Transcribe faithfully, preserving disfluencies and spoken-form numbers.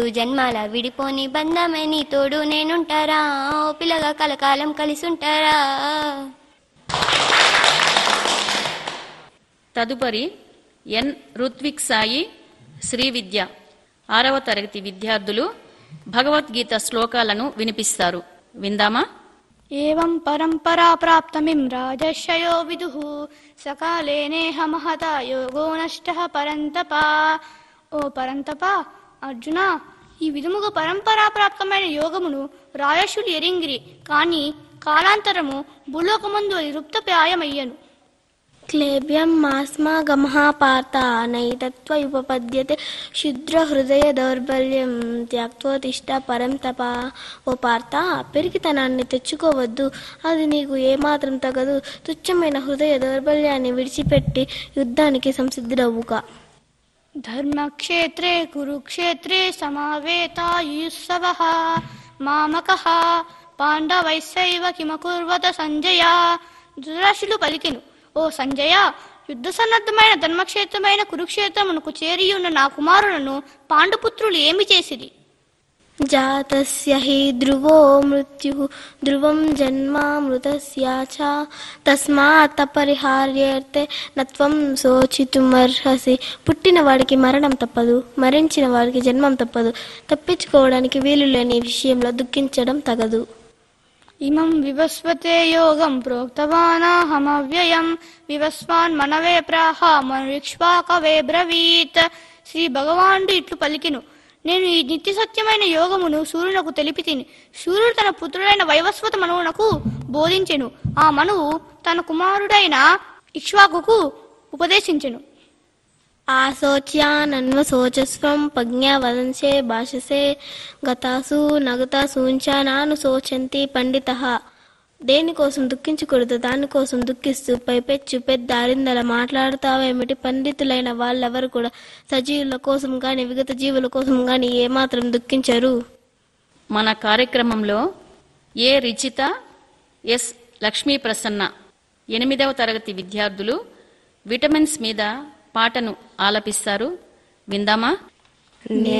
జన్మాల విడిపోని బంధమే నీ తోడు నేనుంటారా, ఓ పిల్లగా కలకాలం కలిసుంటారా. తదుపరి ఎన్ రుత్విక్ సాయి శ్రీ విద్య ఆరవ తరగతి విద్యార్థులు భగవద్గీత శ్లోకాలను వినిపిస్తారు. విందామా? ఏవం పరంపరా ప్రాప్తమిం రాజర్షయో విదుః సకాలే నేహ మహతా యోగో నష్టః పరంతప. ఓ పరంతప, అర్జున, ఈ విధముగా పరంపరా ప్రాప్తమైన యోగమును రాజర్షులు ఎరింగిరి, కాని కాలాంతరము భూలోకమందు అది లుప్తప్రాయమయ్యను. క్లేబ్యం మాస్మా గమః పార్థ నైతత్వ ఉపపద్యతే శుద్ర హృదయ దౌర్బల్యం త్యక్తోతిష్ట పరం తప. ఓ పార్థ, పెరిగితనాన్ని తెచ్చుకోవద్దు, అది నీకు ఏమాత్రం తగదు. తుచ్చమైన హృదయ దౌర్బల్యాన్ని విడిచిపెట్టి యుద్ధానికి సంసిద్ధుడవుగా. ధర్మక్షేత్రే కురుక్షేత్రే సమావేతాయుత్సవః మామకః పాండవైస్సైవ కిమకుర్వత సంజయ. ధృతరాష్ట్రులు పలికెను, ఓ సంజయ, యుద్ధ సన్నద్ధమైన ధర్మక్షేత్రమైన కురుక్షేత్రమునకు చేరియున్న నా కుమారులను పాండుపుత్రులు ఏమి చేసిరి? జాతస్య హి ధ్రువో మృత్యుః ధ్రువం జన్మామృతస్య చ తస్మాత్ అపరిహార్యేతే నత్వం శోచితుమర్హసి. పుట్టిన వాడికి మరణం తప్పదు, మరణించిన వాడికి జన్మం తప్పదు. తప్పించుకోవడానికి వీలు లేని విషయంలో దుఃఖించడం తగదు. ఇమం వివస్వతే యోగం ప్రోక్తవానహమవ్యయం వివస్వాన్ మనవే ప్రాహ మనుష్వాకవే బ్రవీత్. శ్రీ భగవానుడు ఇట్లు పలికెను, నేను ఈ నిత్య సత్యమైన యోగమును సూర్యునకు తెలిపి తిని. సూర్యుడు తన పుత్రుడైన వైవస్వత మనువునకు బోధించెను. ఆ మనువు తన కుమారుడైన ఇక్ష్వాకుకు ఉపదేశించెను. ఆశోచ్యానన్వశోచస్వం ప్రజ్ఞా వదంసే భాషసే గతాసు నగతాసూంచ నాను శోచంతి పండితః. దేనికోసం దుఃఖించకూడదు, దానికోసం దుఃఖిస్తూ పైపెచ్చు పెద్ద అరిందల మాట్లాడుతావేమిటి? పండితులైన వాళ్ళెవరు కూడా సజీవుల కోసం గాని విగత జీవుల కోసం గాని ఏమాత్రం దుఃఖించరు. మన కార్యక్రమంలో ఏ రిచిత, ఎస్ లక్ష్మీ ప్రసన్న ఎనిమిదవ తరగతి విద్యార్థులు విటమిన్స్ మీద పాటను ఆలపిస్తారు. విందామా?